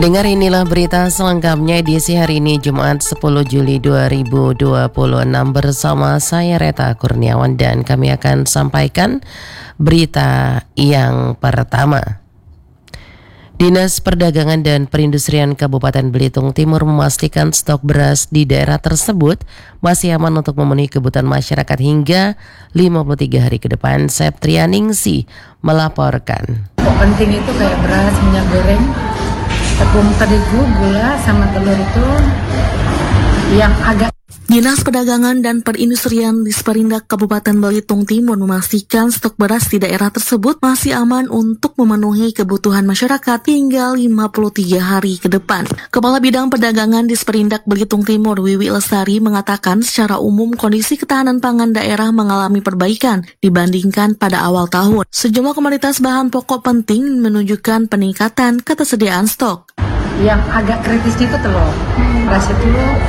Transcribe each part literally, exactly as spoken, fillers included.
Pendengar, inilah berita selengkapnya edisi hari ini Jumat sepuluh Juli dua ribu dua puluh enam bersama saya Reta Kurniawan, dan kami akan sampaikan berita yang pertama. Dinas Perdagangan dan Perindustrian Kabupaten Belitung Timur memastikan stok beras di daerah tersebut masih aman untuk memenuhi kebutuhan masyarakat hingga lima puluh tiga hari ke depan. Septrianingsih melaporkan. Penting itu kayak beras, minyak goreng, tepung terigu, gula, sama telur itu yang agak. Dinas Perdagangan dan Perindustrian Disperindak Kabupaten Belitung Timur memastikan stok beras di daerah tersebut masih aman untuk memenuhi kebutuhan masyarakat hingga lima puluh tiga hari ke depan. Kepala Bidang Perdagangan Disperindak Belitung Timur, Wiwi Lestari, mengatakan secara umum kondisi ketahanan pangan daerah mengalami perbaikan dibandingkan pada awal tahun. Sejumlah komoditas bahan pokok penting menunjukkan peningkatan ketersediaan stok. Yang agak kritis itu telur. Beras itu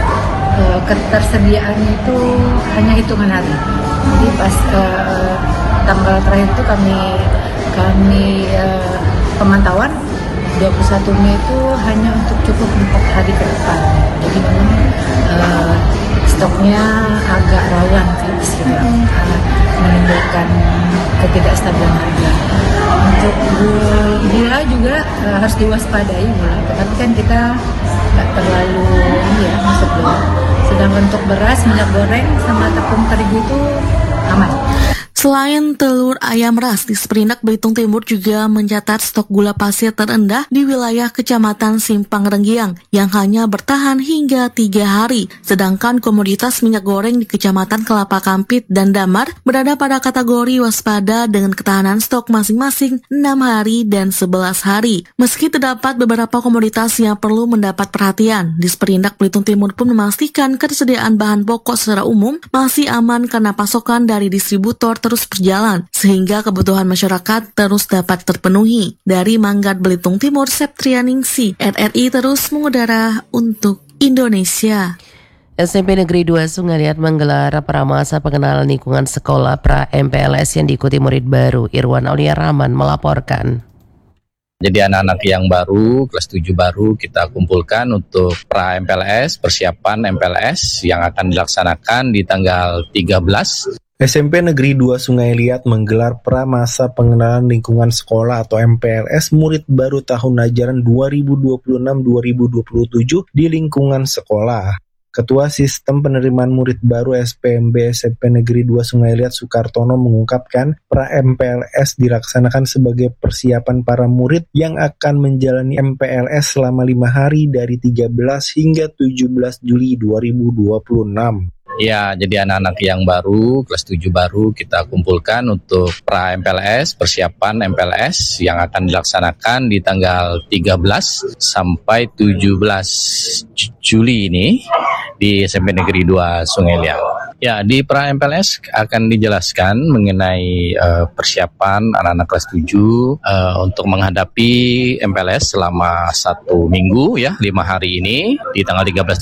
Uh, ketersediaannya itu hanya hitungan hari. Jadi pas uh, tanggal terakhir itu kami kami uh, pemantauan dua puluh satu Mei itu hanya untuk cukup empat hari ke depan. Jadi memang uh, stoknya agak rawan kritis gitu, uh, menimbulkan ketidakstabilan harga. Untuk gula juga uh, harus diwaspadai gula, tapi kan kita nggak terlalu ini ya masuk gula. Sedangkan untuk beras, minyak goreng, sama tepung terigu itu aman. Selain telur ayam ras, Disperindak Belitung Timur juga mencatat stok gula pasir terendah di wilayah Kecamatan Simpang Renggiang yang hanya bertahan hingga tiga hari. Sedangkan komoditas minyak goreng di Kecamatan Kelapa Kampit dan Damar berada pada kategori waspada dengan ketahanan stok masing-masing enam hari dan sebelas hari. Meski terdapat beberapa komoditas yang perlu mendapat perhatian, Disperindak Belitung Timur pun memastikan ketersediaan bahan pokok secara umum masih aman karena pasokan dari distributor terus berjalan, sehingga kebutuhan masyarakat terus dapat terpenuhi. Dari Manggat Belitung Timur, Septrianingsih, R R I terus mengudara untuk Indonesia. S M P Negeri dua Sungai Liat menggelar pramasa pengenalan lingkungan sekolah pra M P L S yang diikuti murid baru. Irwan Aulia Rahman melaporkan. Jadi anak-anak yang baru, kelas tujuh baru kita kumpulkan untuk pra M P L S, persiapan M P L S yang akan dilaksanakan di tanggal tiga belas. S M P Negeri dua Sungai Liat menggelar pramasa pengenalan lingkungan sekolah atau M P L S murid baru tahun ajaran dua ribu dua puluh enam dua ribu dua puluh tujuh di lingkungan sekolah. Ketua Sistem Penerimaan Murid Baru S P M B S M P Negeri dua Sungai Liat Sukartono mengungkapkan pra M P L S dilaksanakan sebagai persiapan para murid yang akan menjalani M P L S selama lima hari dari tiga belas hingga tujuh belas Juli dua ribu dua puluh enam. Ya, jadi anak-anak yang baru, kelas tujuh baru kita kumpulkan untuk pra M P L S, persiapan M P L S yang akan dilaksanakan di tanggal tiga belas sampai tujuh belas Juli ini di S M P Negeri dua Sungai Liat. Ya, di pra M P L S akan dijelaskan mengenai uh, persiapan anak-anak kelas tujuh uh, untuk menghadapi M P L S selama satu minggu ya, lima hari ini di tanggal tiga belas